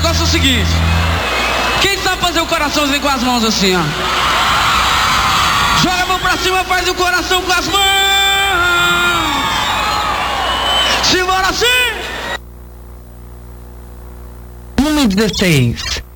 negócio é o seguinte. Quem sabe fazer o coraçãozinho com as mãos assim, ó? Joga a mão pra cima, faz o coração com as mãos. Simbora assim. 1:16.